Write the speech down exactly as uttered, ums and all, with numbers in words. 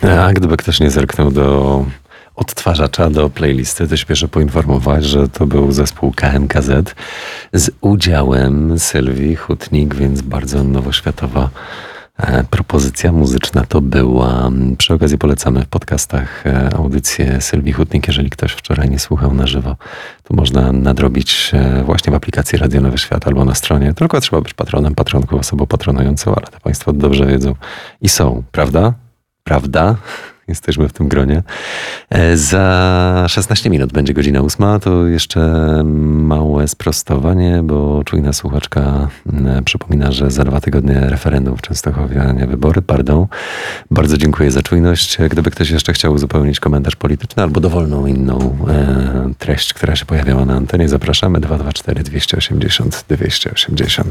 A gdyby ktoś nie zerknął do odtwarzacza, do playlisty, to śpieszę poinformować, że to był zespół K M K Z z udziałem Sylwii Hutnik, więc bardzo nowoświatowa e, propozycja muzyczna to była. Przy okazji polecamy w podcastach e, audycję Sylwii Hutnik. Jeżeli ktoś wczoraj nie słuchał na żywo, to można nadrobić e, właśnie w aplikacji Radio Nowy Świat albo na stronie. Tylko trzeba być patronem, patronką, osobą patronującą, ale to Państwo dobrze wiedzą i są, prawda? Prawda? Jesteśmy w tym gronie. Za szesnaście minut będzie godzina ósma. To jeszcze małe sprostowanie, bo czujna słuchaczka przypomina, że za dwa tygodnie referendum w Częstochowie, a nie wybory. Pardon. Bardzo dziękuję za czujność. Gdyby ktoś jeszcze chciał uzupełnić komentarz polityczny albo dowolną inną e, treść, która się pojawiała na antenie, zapraszamy dwa dwa cztery dwieście osiemdziesiąt dwieście osiemdziesiąt.